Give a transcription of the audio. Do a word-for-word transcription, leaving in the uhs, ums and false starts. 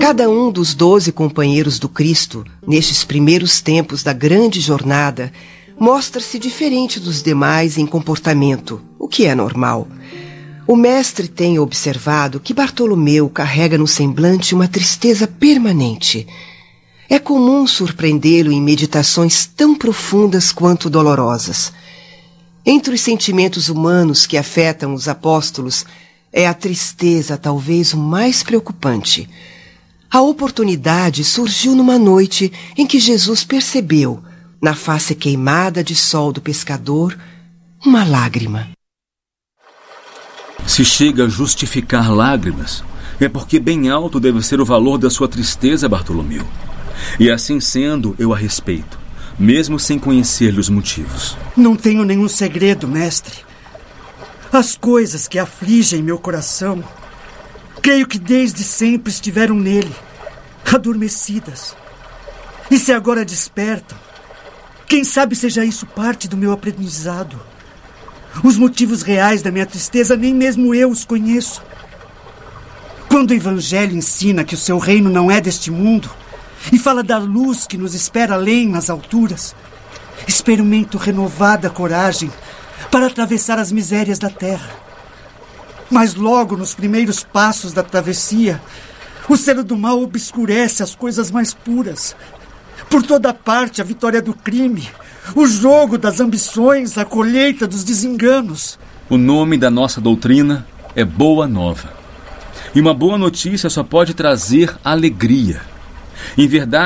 Cada um dos doze companheiros do Cristo, nestes primeiros tempos da grande jornada, mostra-se diferente dos demais em comportamento, o que é normal. O mestre tem observado que Bartolomeu carrega no semblante uma tristeza permanente. É comum surpreendê-lo em meditações tão profundas quanto dolorosas. Entre os sentimentos humanos que afetam os apóstolos, é a tristeza talvez o mais preocupante. A oportunidade surgiu numa noite em que Jesus percebeu, na face queimada de sol do pescador, uma lágrima. Se chega a justificar lágrimas, é porque bem alto deve ser o valor da sua tristeza, Bartolomeu. E assim sendo, eu a respeito, mesmo sem conhecer-lhe os motivos. Não tenho nenhum segredo, mestre. As coisas que afligem meu coração, creio que desde sempre estiveram nele, adormecidas. E se agora despertam, quem sabe seja isso parte do meu aprendizado. Os motivos reais da minha tristeza nem mesmo eu os conheço. Quando o Evangelho ensina que o seu reino não é deste mundo e fala da luz que nos espera além nas alturas, experimento renovada coragem para atravessar as misérias da terra. Mas logo nos primeiros passos da travessia, o céu do mal obscurece as coisas mais puras. Por toda parte a vitória do crime, o jogo das ambições, a colheita dos desenganos. O nome da nossa doutrina é Boa Nova. E uma boa notícia só pode trazer alegria. Em verdade,